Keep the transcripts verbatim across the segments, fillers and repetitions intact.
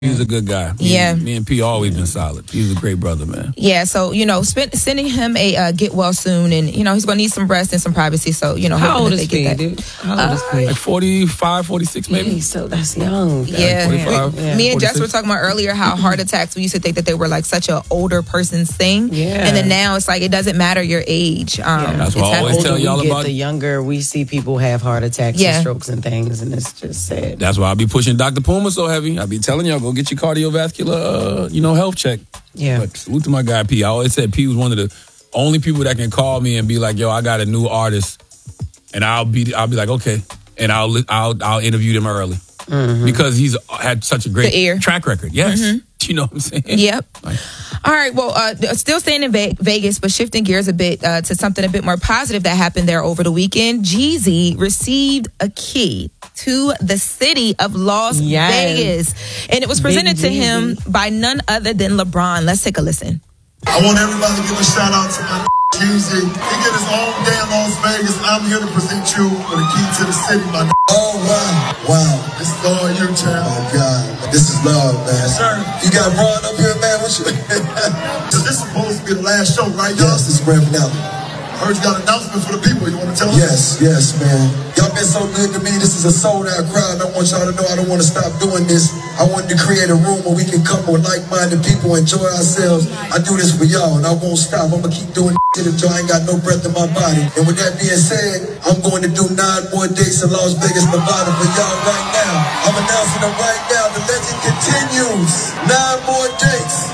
He's a good guy. Me Yeah. And, me and P always been solid. He's a great brother, man. Yeah, so, you know, spend, sending him a uh, get well soon, and, you know, he's going to need some rest and some privacy, so, you know. How old is P, dude? How old is P? Like forty-five, forty-six maybe? Yeah, so that's young. Yeah. forty-five, We, me and Jess forty-six. were talking about earlier how heart attacks, we used to think that they were like such an older person's thing. Yeah. And then now it's like, it doesn't matter your age. Um, That's it's why I happening. always tell we y'all get, about the younger we see people have heart attacks Yeah. and strokes and things, and it's just sad. That's why I be pushing Doctor Puma so heavy. I be telling y'all, go get your cardiovascular, uh, you know, health check. Yeah. But salute to my guy P. I always said P was one of the only people that can call me and be like, "Yo, I got a new artist," and I'll be, I'll be like, "Okay," and I'll, I'll, I'll interview them early Mm-hmm. because he's had such a great The ear. track record. Yes, you know what I'm saying? Yep. Like, All right. Well, uh, still staying in Ve- Vegas, but shifting gears a bit uh, to something a bit more positive that happened there over the weekend. Jeezy received a key to the city of Las Yes. Vegas, and it was presented Big to him Jeezy. by none other than LeBron. Let's take a listen. I want everybody to give a shout out to my Jeezy. He get his own day in Las Vegas. I'm here to present you with a key to the city, my Oh, wow. Wow. This is all you, child. Oh, God. This is love, man. Sir. You got Ron up here, man. What you... So this is supposed to be the last show, right, y'all? Yes, this is grand finale. I heard you got an announcement for the people. You want to tell them? Yes, yes, man. Y'all been so good to me. This is a sold-out crowd. I want y'all to know I don't want to stop doing this. I wanted to create a room where we can come with like-minded people, enjoy ourselves. I do this for y'all, and I won't stop. I'm going to keep doing this until I ain't got no breath in my body. And with that being said, I'm going to do nine more dates in Las Vegas, Nevada for y'all right now. I'm announcing it right now. The legend continues. Nine more dates.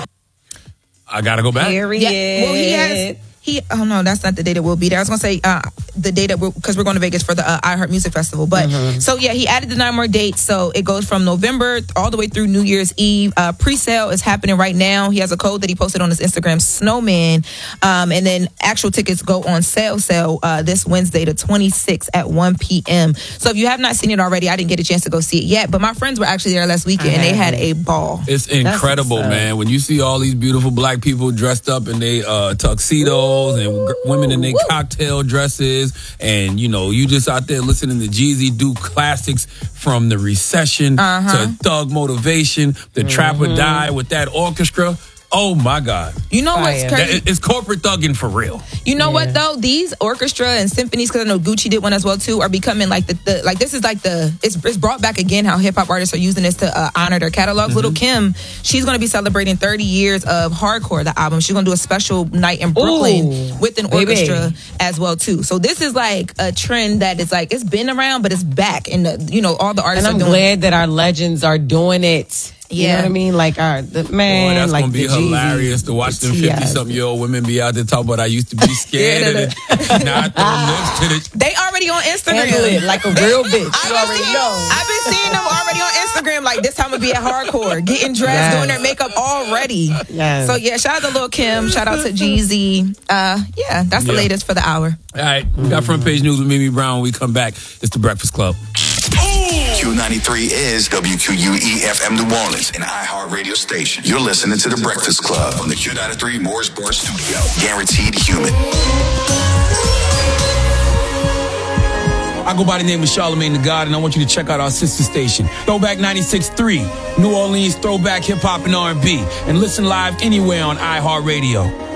I gotta go back. Period. Yeah. Well, he has. He. Oh no, that's not the day that we'll be there. I was gonna say uh, the day that because we're, we're going to Vegas for the uh, iHeart Music Festival. But so yeah, he added the nine more dates. So it goes from November all the way through New Year's Eve. Uh, pre-sale is happening right now. He has a code that he posted on his Instagram, Snowman, um, and then actual tickets go on sale sale uh, this Wednesday, the twenty-sixth at one p.m. So if you have not seen it already, I didn't get a chance to go see it yet. But my friends were actually there last weekend and they had a ball. It's incredible, what's up. man. When you see all these beautiful black people dressed up in their uh, tuxedos and g- women in their cocktail dresses, and you know, you just out there listening to Jeezy do classics from the Recession Uh-huh. to Thug Motivation, the Trap or Die with that orchestra. Oh my God. You know what's Fire. crazy? That- it's corporate thugging for real. You know Yeah. what though? These orchestra and symphonies, because I know Gucci did one as well too, are becoming like the, the like this is like the it's, it's brought back again how hip hop artists are using this to uh, honor their catalogs. Little Kim, she's going to be celebrating thirty years of Hardcore, the album. She's going to do a special night in Brooklyn Ooh, with an baby. orchestra as well too. So this is like a trend that is like it's been around, but it's back, and the, you know all the artists And I'm are doing. glad that our legends are doing it. You Yeah. know what I mean? Like our the man, Boy, that's like gonna be the Jeezy, hilarious to watch the them T Is. fifty-something-year-old women be out there talking about I used to be scared of it. Not throwing lips to the... They already on Instagram. Handle it like a real bitch. I've You been already seeing- know. I've been seeing them already on Instagram. Like this time would be at Hardcore, getting dressed, Yes. doing their makeup already. Yes. So yeah, shout out to Lil Kim. Shout out to Jeezy. Uh, yeah, that's the Yeah. latest for the hour. All right, we got front page news with Mimi Brown. When we come back, it's The Breakfast Club. Q ninety-three is W Q U E F M New Orleans, an iHeart radio station. You're listening to The Breakfast Club from the Q ninety-three Mooresboro studio. Guaranteed human. I go by the name of Charlamagne the God, and I want you to check out our sister station, Throwback ninety-six point three, New Orleans Throwback Hip Hop and R and B, and listen live anywhere on iHeartRadio.